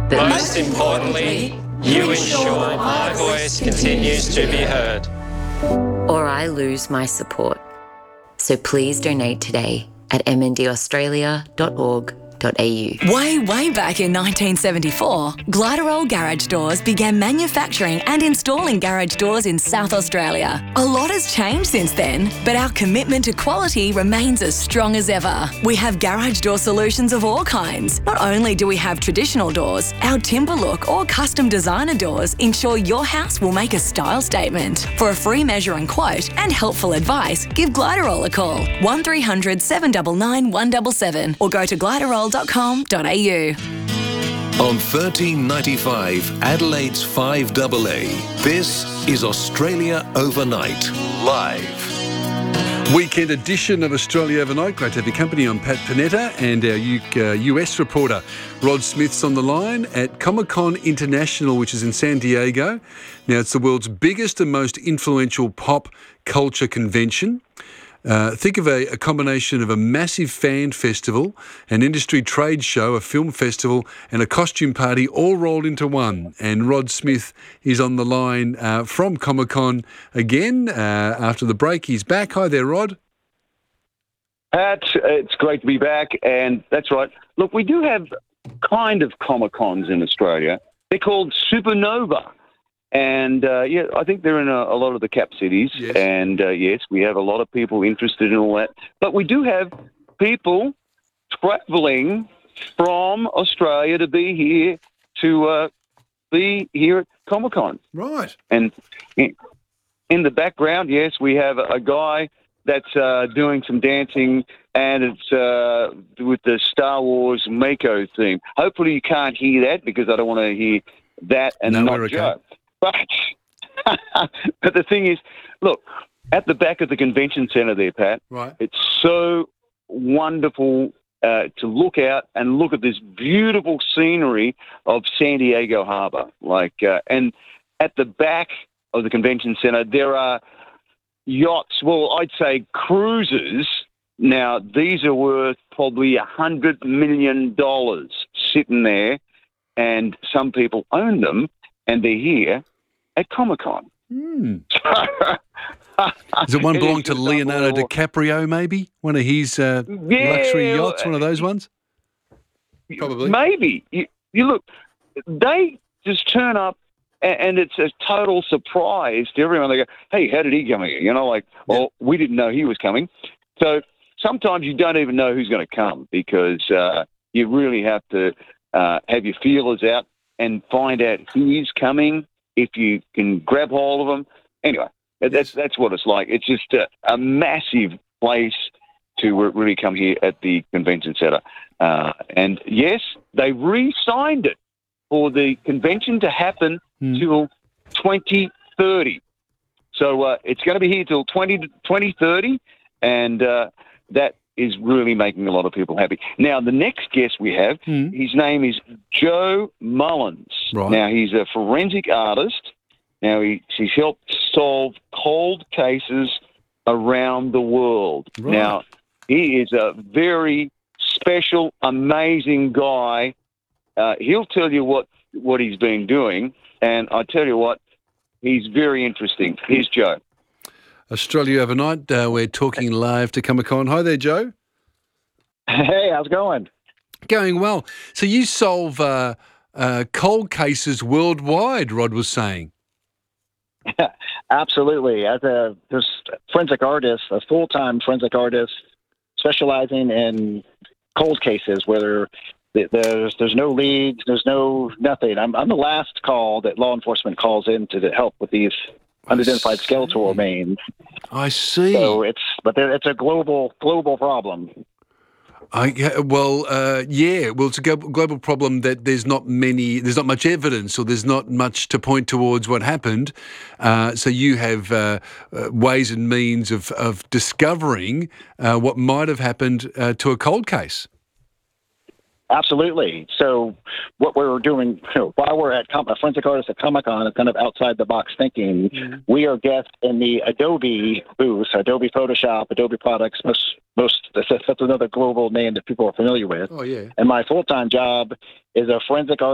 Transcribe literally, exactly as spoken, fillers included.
But most importantly, you ensure my voice continues to be heard. Or I lose my support. So please donate today at m n d australia dot org dot a u. Way, way back in nineteen seventy-four, Gliderol Garage Doors began manufacturing and installing garage doors in South Australia. A lot has changed since then, but our commitment to quality remains as strong as ever. We have garage door solutions of all kinds. Not only do we have traditional doors, our timber look or custom designer doors ensure your house will make a style statement. For a free measure and quote and helpful advice, give Gliderol a call, one three hundred, seven nine nine, one seven seven, or go to gliderol dot com dot a u. On thirteen ninety-five, Adelaide's five A A, this is Australia Overnight, live. Weekend edition of Australia Overnight. Great to have your company. I'm Pat Panetta, and our U- uh, U S reporter Rod Smith's on the line at Comic-Con International, which is in San Diego. Now, it's the world's biggest and most influential pop culture convention. Uh, think of a, a combination of a massive fan festival, an industry trade show, a film festival, and a costume party all rolled into one. And Rod Smith is on the line uh, from Comic-Con again uh, after the break. He's back. Hi there, Rod. Pat, it's great to be back, and that's right. Look, we do have kind of Comic-Cons in Australia. They're called Supernova. And, uh, yeah, I think they're in a, a lot of the cap cities. Yes. And, uh, yes, we have a lot of people interested in all that. But we do have people travelling from Australia to be here, to uh, be here at Comic-Con. Right. And in, in the background, yes, we have a guy that's uh, doing some dancing, and it's uh, with the Star Wars Mako theme. Hopefully you can't hear that, because I don't want to hear that and No, not we're okay. Joe. But, but the thing is, look, at the back of the convention centre there, Pat, Right. it's so wonderful uh, to look out and look at this beautiful scenery of San Diego Harbour. Like, uh, and at the back of the convention centre, there are yachts, well, I'd say cruises. Now, these are worth probably one hundred million dollars sitting there, and some people own them, and they're here at Comic-Con. Mm. Does it one belong to Leonardo DiCaprio, maybe? One of his uh, Yeah, luxury yachts, one of those ones? Probably. Maybe. You, you look, they just turn up, and, and it's a total surprise to everyone. They go, hey, how did he come here? You know, like, well, we didn't know he was coming. So sometimes you don't even know who's going to come, because uh, you really have to uh, have your feelers out and find out who is coming, if you can grab hold of them. Anyway, that's that's what it's like. It's just a, a massive place to really come here at the convention centre. Uh, and yes, they re-signed it for the convention to happen mm. till twenty thirty. So uh, it's going to be here till twenty thirty, and uh, that is really making a lot of people happy. Now, the next guest we have, mm. his name is Joe Mullins. Right. Now, he's a forensic artist. Now, he, he's helped solve cold cases around the world. Right. Now, he is a very special, amazing guy. Uh, he'll tell you what, what he's been doing, and I tell you what, he's very interesting. Here's Joe. Australia Overnight, uh, we're talking live to Comic-Con. Hi there, Joe. Hey, how's it going? Going well. So you solve uh, uh, cold cases worldwide, Rod was saying. Absolutely. As a just forensic artist, a full-time forensic artist specializing in cold cases, whether there's there's no leads, there's no nothing. I'm I'm the last call that law enforcement calls in to help with these unidentified skeletal remains. I see. So it's but it's a global global problem. I, well, uh, yeah. Well, it's a global problem that there's not many, there's not much evidence, or there's not much to point towards what happened. Uh, so you have uh, uh, ways and means of of discovering uh, what might have happened uh, to a cold case. Absolutely. So what we're doing, you know, while we're at Com- a forensic artist at Comic-Con, kind of outside the box thinking, mm-hmm. we are guests in the Adobe booth, Adobe Photoshop, Adobe products, most, most that's, that's another global name that people are familiar with. Oh, yeah. And my full-time job is a forensic artist